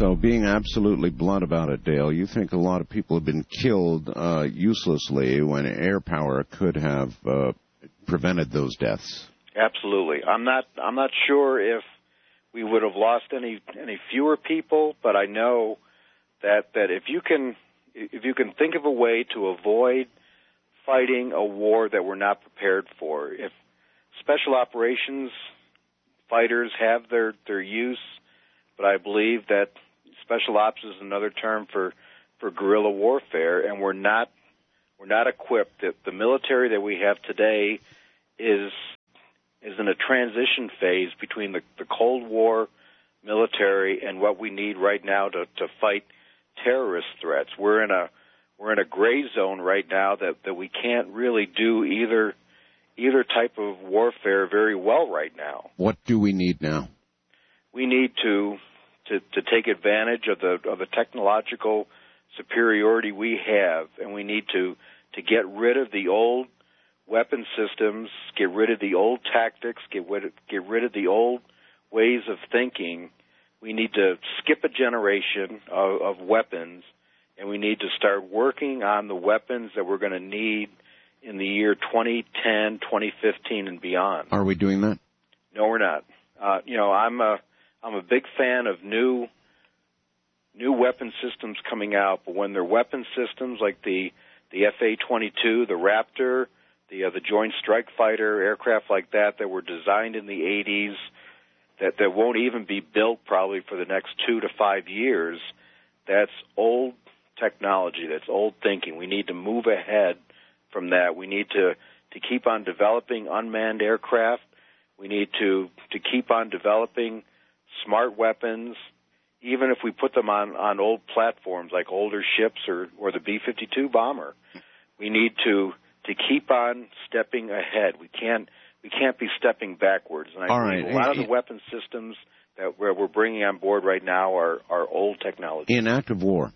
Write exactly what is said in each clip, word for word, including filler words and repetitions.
So being absolutely blunt about it, Dale, you think a lot of people have been killed uh, uselessly when air power could have uh, prevented those deaths? Absolutely. I'm not. I'm not sure if we would have lost any any fewer people, but I know that that if you can if you can think of a way to avoid fighting a war that we're not prepared for, if special operations fighters have their their use, but I believe that special ops is another term for for guerrilla warfare, and we're not we're not equipped. The, the military that we have today is is in a transition phase between the, the Cold War military and what we need right now to, to fight terrorist threats. We're in a we're in a gray zone right now that, that we can't really do either either type of warfare very well right now. What do we need now? We need to to, to take advantage of the of the technological superiority we have, and we need to, to get rid of the old weapon systems, get rid of the old tactics, get rid of, get rid of the old ways of thinking. We need to skip a generation of, of weapons, and we need to start working on the weapons that we're going to need in the year twenty ten, twenty fifteen, and beyond. Are we doing that? No, we're not. Uh, you know, I'm a I'm a big fan of new new weapon systems coming out, but when they're weapon systems like the the F A twenty-two, the Raptor, the uh, the Joint Strike Fighter, aircraft like that that were designed in the eighties, that that won't even be built probably for the next two to five years. That's old technology. That's old thinking. We need to move ahead from that. We need to, to keep on developing unmanned aircraft. We need to, to keep on developing smart weapons, even if we put them on, on old platforms like older ships or, or the B fifty-two bomber. We need to to keep on stepping ahead. We can't we can't be stepping backwards. And I All think right. a lot of the weapon systems that we're, we're bringing on board right now are, are old technology. In active war,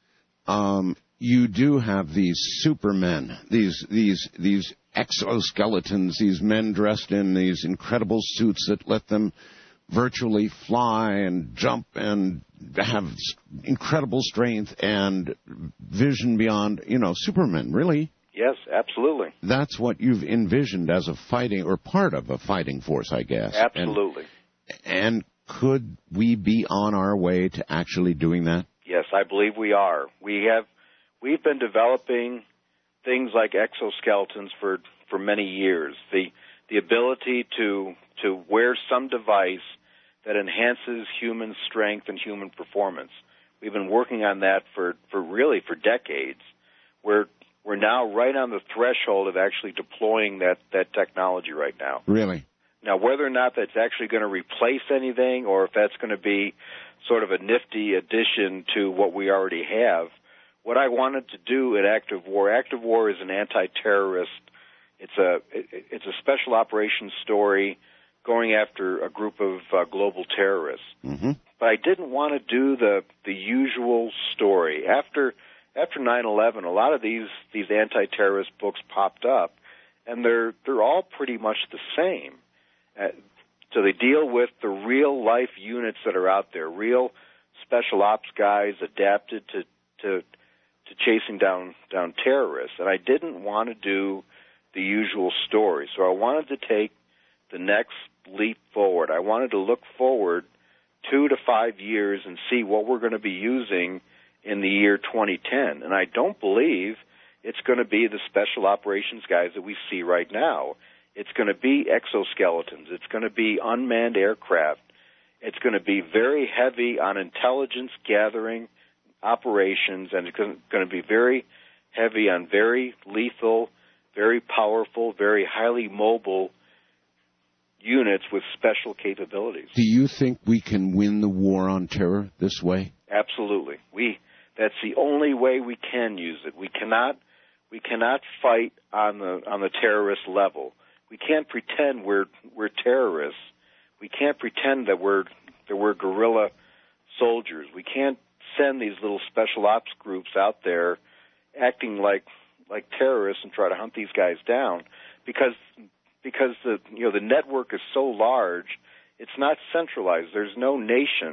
um, you do have these supermen, these these these exoskeletons, these men dressed in these incredible suits that let them virtually fly and jump and have incredible strength and vision beyond, you know, Superman, really. Yes, absolutely. That's what you've envisioned as a fighting, or part of a fighting force, I guess. Absolutely. And, and could we be on our way to actually doing that? Yes, I believe we are. We have, we've been developing things like exoskeletons for, for many years. The the ability to to wear some device that enhances human strength and human performance. We've been working on that for, for really for decades. We're we're now right on the threshold of actually deploying that, that technology right now. Really? Now, whether or not that's actually going to replace anything or if that's going to be sort of a nifty addition to what we already have, what I wanted to do at Active War, Active War is an anti-terrorist. It's a it's a special operations story going after a group of uh, global terrorists. Mm-hmm. But I didn't want to do the the usual story. After after nine eleven, a lot of these these anti-terrorist books popped up, and they're they're all pretty much the same. Uh, so they deal with the real life units that are out there, real special ops guys adapted to to to chasing down down terrorists. And I didn't want to do the usual story. So I wanted to take the next leap forward. I wanted to look forward two to five years and see what we're going to be using in the year twenty ten. And I don't believe it's going to be the special operations guys that we see right now. It's going to be exoskeletons. It's going to be unmanned aircraft. It's going to be very heavy on intelligence gathering operations, and it's going to be very heavy on very lethal, very powerful, very highly mobile units with special capabilities. Do you think we can win the war on terror this way? Absolutely. We that's the only way we can use it. We cannot we cannot fight on the on the terrorist level. We can't pretend we're we're terrorists. We can't pretend that we're that we're guerrilla soldiers. We can't send these little special ops groups out there acting like like terrorists and try to hunt these guys down, because because the you know the network is so large, it's not centralized. There's no nation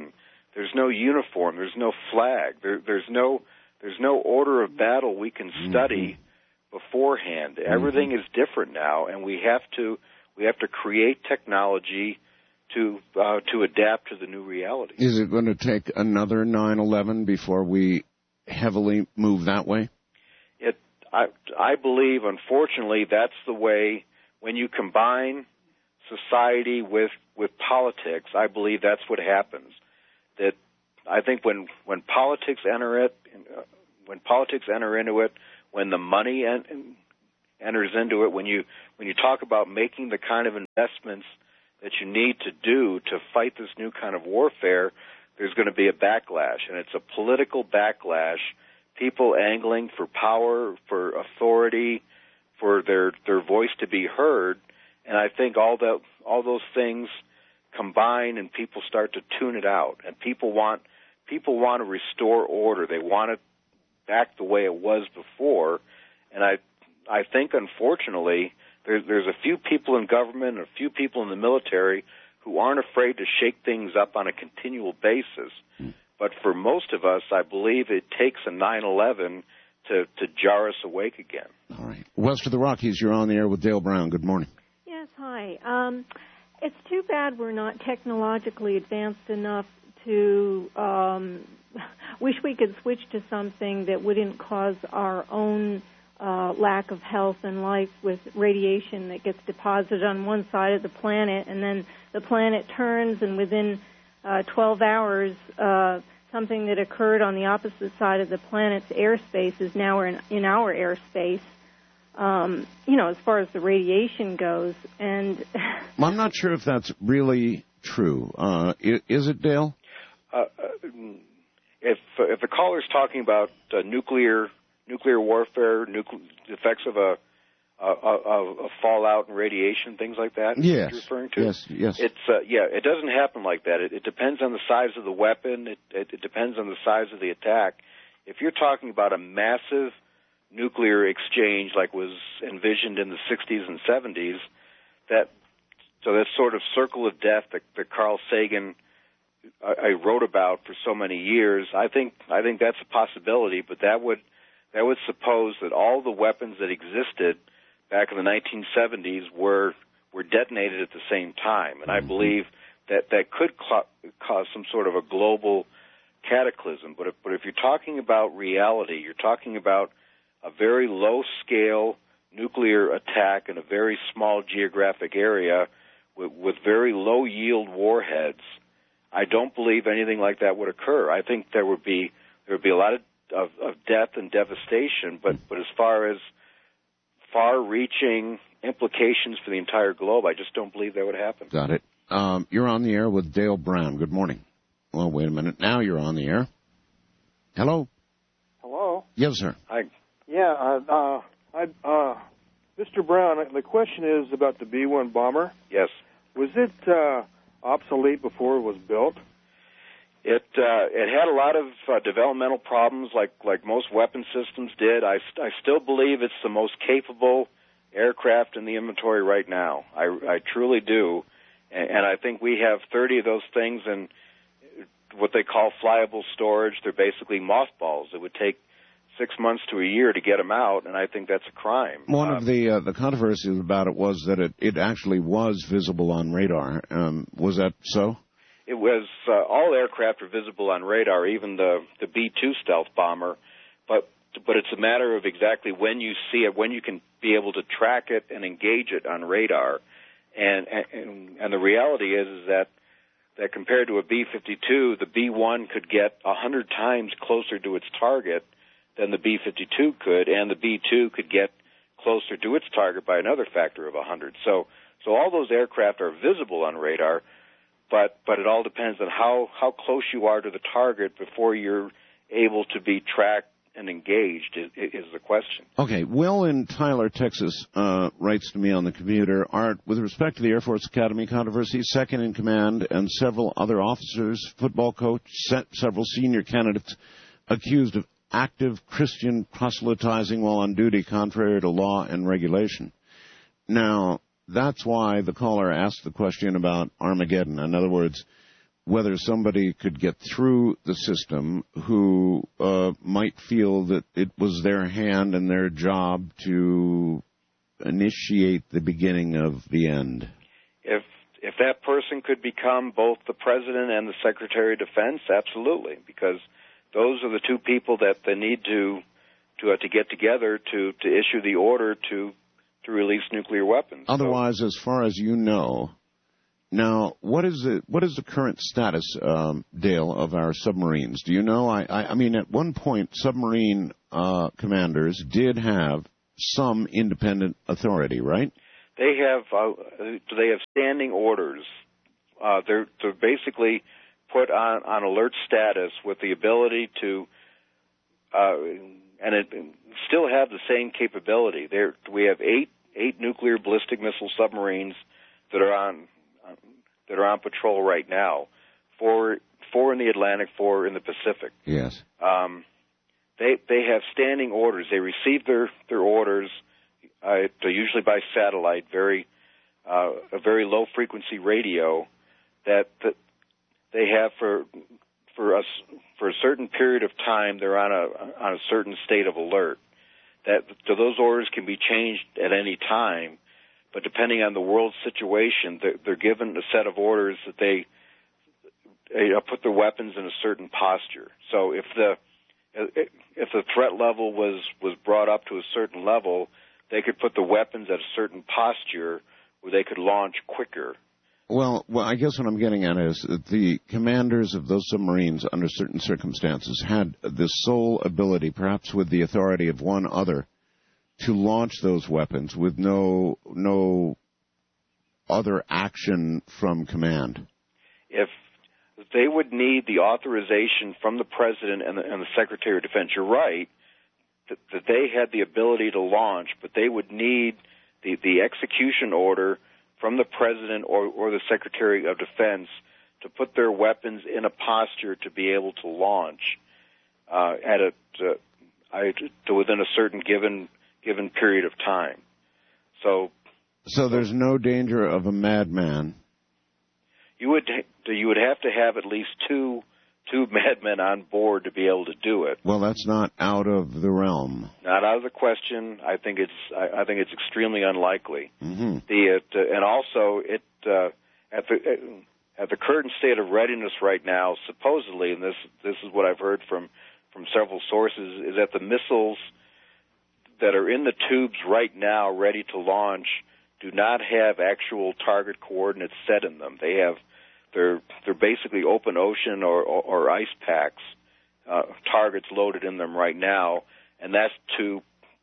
there's no uniform, there's no flag, there, there's no there's no order of battle we can study mm-hmm. beforehand. Mm-hmm. Everything is different now, and we have to we have to create technology to uh, to adapt to the new reality. Is it going to take another nine eleven before we heavily move that way? It I I believe, unfortunately, that's the way. When you combine society with with politics, I believe that's what happens. That I think when when politics enter it, uh, when politics enter into it, when the money en- enters into it, when you when you talk about making the kind of investments that you need to do to fight this new kind of warfare, there's going to be a backlash, and it's a political backlash. People angling for power, for authority, for their their voice to be heard, and I think all that all those things combine, and people start to tune it out. And people want people want to restore order. They want it back the way it was before. And I I think, unfortunately, there's there's a few people in government, and a few people in the military who aren't afraid to shake things up on a continual basis. Mm. But for most of us, I believe it takes a nine eleven to to jar us awake again. All right, west of the Rockies, you're on the air with Dale Brown. Good morning. Yes, hi. Um, it's too bad we're not technologically advanced enough to um, wish we could switch to something that wouldn't cause our own uh, lack of health and life with radiation that gets deposited on one side of the planet, and then the planet turns, and within uh, twelve hours, uh, something that occurred on the opposite side of the planet's airspace is now in, in our airspace. Um, you know, as far as the radiation goes, and well, I'm not sure if that's really true. Uh, is it, Dale? Uh, if if the caller's talking about uh, nuclear nuclear warfare, nucle- the effects of a, a, a, a fallout and radiation, things like that, yes, you're referring to? Yes, yes. It's uh, yeah, it doesn't happen like that. It, it depends on the size of the weapon. It, it, it depends on the size of the attack. If you're talking about a massive nuclear exchange like was envisioned in the sixties and seventies, that so that sort of circle of death that, that Carl Sagan I, I wrote about for so many years, I think I think that's a possibility, but that would that would suppose that all the weapons that existed back in the nineteen seventies were were detonated at the same time, and I believe that that could cl- cause some sort of a global cataclysm. But if, but if you're talking about reality, you're talking about a very low-scale nuclear attack in a very small geographic area with, with very low-yield warheads, I don't believe anything like that would occur. I think there would be there would be a lot of, of, of death and devastation, but, but as far as far-reaching implications for the entire globe, I just don't believe that would happen. Got it. Um, you're on the air with Dale Brown. Good morning. Well, wait a minute. Now you're on the air. Hello? Hello? Yes, sir. Hi. Yeah, uh, uh, I, uh, Mister Brown, the question is about the B one bomber. Yes. Was it uh, obsolete before it was built? It uh, it had a lot of uh, developmental problems, like like most weapon systems did. I, I still believe it's the most capable aircraft in the inventory right now. I, I truly do, and, and I think we have thirty of those things in what they call flyable storage. They're basically mothballs. It would take six months to a year to get them out, and I think that's a crime. One uh, of the uh, the controversies about it was that it, it actually was visible on radar. Um, was that so? It was uh, all aircraft are visible on radar, even the the B two stealth bomber, but but it's a matter of exactly when you see it, when you can be able to track it and engage it on radar, and and, and the reality is, is that that compared to a B fifty-two, the B one could get a hundred times closer to its target than the B fifty-two could, and the B two could get closer to its target by another factor of one hundred. So, so all those aircraft are visible on radar, but but it all depends on how, how close you are to the target before you're able to be tracked and engaged is, is the question. Okay. Will in Tyler, Texas, uh, writes to me on the computer, Art, with respect to the Air Force Academy controversy, second in command and several other officers, football coach, several senior candidates accused of active Christian proselytizing while on duty contrary to law and regulation. Now, that's why the caller asked the question about Armageddon. In other words, whether somebody could get through the system who uh, might feel that it was their hand and their job to initiate the beginning of the end. If if that person could become both the president and the Secretary of Defense, absolutely, because those are the two people that they need to to uh, to get together to, to issue the order to to release nuclear weapons. Otherwise, so, as far as you know, now what is the what is the current status, um, Dale, of our submarines? Do you know? I I, I mean, at one point, submarine uh, commanders did have some independent authority, right? They have uh, they have standing orders. Uh, they're they're basically put on, on alert status with the ability to, uh, and it still have the same capability. There we have eight eight nuclear ballistic missile submarines that are on that are on patrol right now. Four four in the Atlantic, four in the Pacific. Yes. Um, they they have standing orders. They receive their their orders. Uh, usually by satellite, very uh, a very low frequency radio that, that they have for for us for a certain period of time. They're on a on a certain state of alert. That so those orders can be changed at any time, but depending on the world situation, they're, they're given a set of orders that they, they put their weapons in a certain posture. So if the if the threat level was was brought up to a certain level, they could put the weapons at a certain posture where they could launch quicker. Well, well, I guess what I'm getting at is that the commanders of those submarines, under certain circumstances, had the sole ability, perhaps with the authority of one other, to launch those weapons with no no other action from command. If they would need the authorization from the President and the, and the Secretary of Defense, you're right, that they had the ability to launch, but they would need the, the execution order from the President or, or the Secretary of Defense to put their weapons in a posture to be able to launch uh, at a to, I, to within a certain given given period of time. So, so there's no danger of a madman. You would you would have to have at least two. two madmen on board to be able to do it. Well, that's not out of the realm. Not out of the question. I think it's I, I think it's extremely unlikely. Mm-hmm. The it, uh, and also it uh, at the at the current state of readiness right now, supposedly, and this this is what I've heard from from several sources, is that the missiles that are in the tubes right now, ready to launch, do not have actual target coordinates set in them. They have They're they're basically open ocean or, or, or ice packs, uh, targets loaded in them right now, and that's to,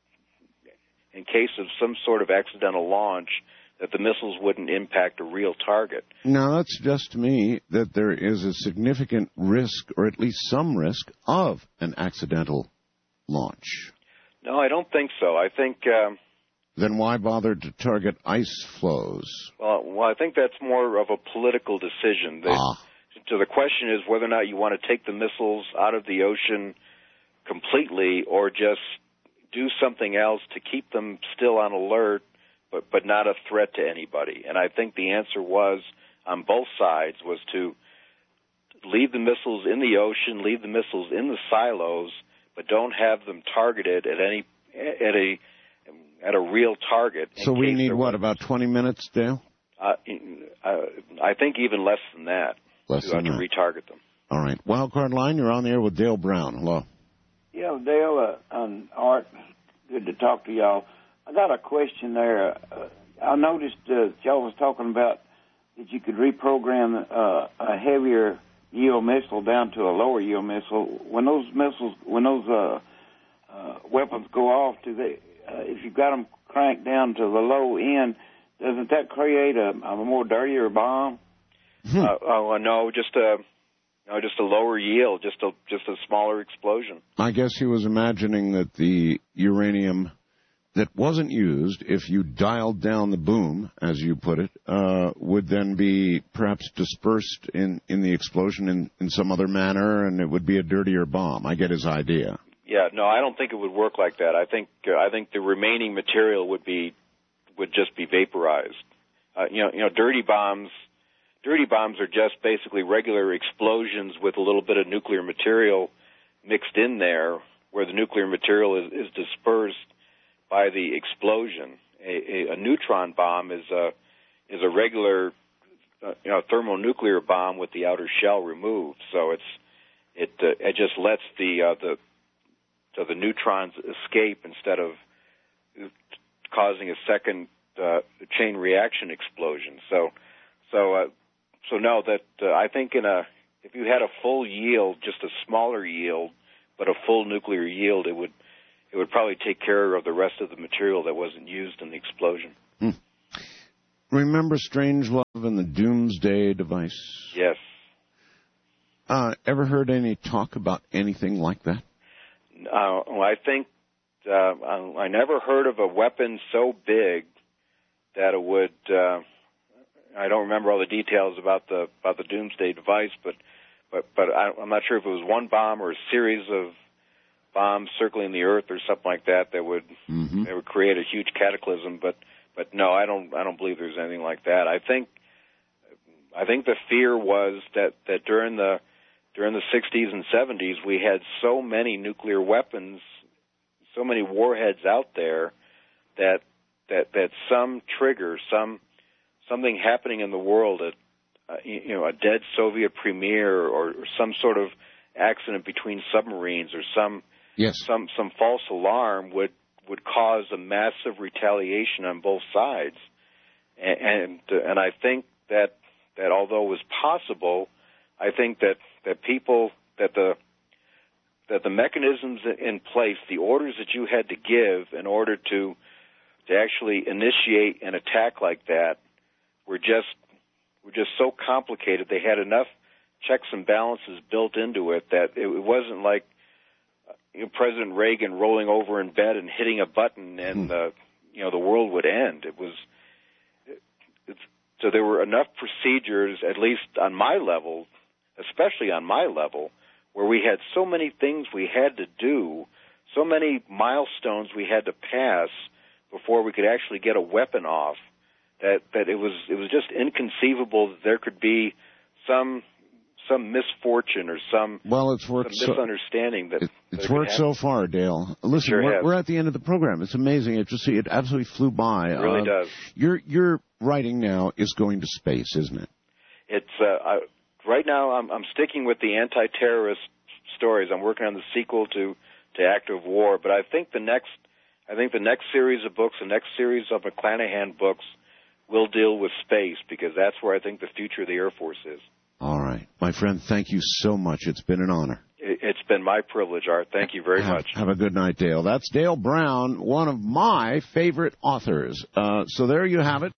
in case of some sort of accidental launch, that the missiles wouldn't impact a real target. Now, that suggests to me that there is a significant risk, or at least some risk, of an accidental launch. No, I don't think so. I think... Um, Then why bother to target ice flows? Well, well, I think that's more of a political decision. They, ah. So the question is whether or not you want to take the missiles out of the ocean completely or just do something else to keep them still on alert but, but not a threat to anybody. And I think the answer was, on both sides, was to leave the missiles in the ocean, leave the missiles in the silos, but don't have them targeted at any at a at a real target. So we need, what, about twenty minutes, Dale? Uh, uh, I think even less than that. Less to, than uh, that. to retarget them. All right. Wildcard Line, you're on the air with Dale Brown. Hello. Yeah, Dale uh, and Art, good to talk to y'all. I got a question there. Uh, I noticed uh, y'all was talking about that you could reprogram uh, a heavier yield missile down to a lower yield missile. When those missiles, when those uh, uh, weapons go off, do they? Uh, if you've got them cranked down to the low end, doesn't that create a, a more dirtier bomb? uh, oh no, just a no, just a lower yield, just a just a smaller explosion. I guess he was imagining that the uranium that wasn't used, if you dialed down the boom, as you put it, uh, would then be perhaps dispersed in, in the explosion in, in some other manner, and it would be a dirtier bomb. I get his idea. Yeah, no, I don't think it would work like that. I think uh, I think the remaining material would be would just be vaporized. Uh, you know, you know, dirty bombs dirty bombs are just basically regular explosions with a little bit of nuclear material mixed in there, where the nuclear material is, is dispersed by the explosion. A, a, a neutron bomb is a is a regular, uh, you know, thermonuclear bomb with the outer shell removed. So it's it uh, it just lets the uh, the so the neutrons escape instead of causing a second uh, chain reaction explosion. So so uh, so no, that uh, I think in a if you had a full yield, just a smaller yield, but a full nuclear yield, it would it would probably take care of the rest of the material that wasn't used in the explosion. Hmm. Remember Strangelove and the Doomsday Device? Yes. Uh, ever heard any talk about anything like that? Uh, well, I think uh, I, I never heard of a weapon so big that it would. Uh, I don't remember all the details about the about the Doomsday Device, but but but I, I'm not sure if it was one bomb or a series of bombs circling the Earth or something like that that would mm-hmm. that would create a huge cataclysm. But but no, I don't I don't believe there's anything like that. I think I think the fear was that, that during the during the sixties and seventies we had so many nuclear weapons, so many warheads out there that that that some trigger, some something happening in the world, a, uh, you know, a dead Soviet premier or, or some sort of accident between submarines or some yes. some some false alarm would would cause a massive retaliation on both sides, and and, uh, and I think that that although it was possible, I think that, that people that the that the mechanisms in place, the orders that you had to give in order to to actually initiate an attack like that were just were just so complicated. They had enough checks and balances built into it that it wasn't like you know, President Reagan rolling over in bed and hitting a button and the you know the world would end. It was it's, so there were enough procedures, at least on my level, especially on my level, where we had so many things we had to do, so many milestones we had to pass before we could actually get a weapon off, that that it was it was just inconceivable that there could be some some misfortune or some, well, it's worked some misunderstanding. So, that it, It's that worked so far, Dale. Listen, sure we're, we're at the end of the program. It's amazing. It just it absolutely flew by. It really uh, does. Your your writing now is going to space, isn't it? It's uh, I, right now. I'm, I'm sticking with the anti-terrorist stories. I'm working on the sequel to, to Act of War, but I think the next I think the next series of books, the next series of McClanahan books, will deal with space because that's where I think the future of the Air Force is. All right. My friend, thank you so much. It's been an honor. It's been my privilege, Art. Thank you very have, much. Have a good night, Dale. That's Dale Brown, one of my favorite authors. Uh, so there you have it.